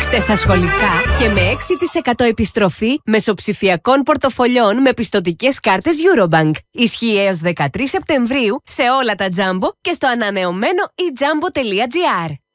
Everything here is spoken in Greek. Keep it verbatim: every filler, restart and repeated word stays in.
Παίξτε στα σχολικά και με έξι τοις εκατό επιστροφή μεσοψηφιακών πορτοφολιών με πιστωτικές κάρτες Eurobank. Ισχύει έως δεκατρείς Σεπτεμβρίου σε όλα τα Jumbo και στο ανανεωμένο e jumbo τελεία gr.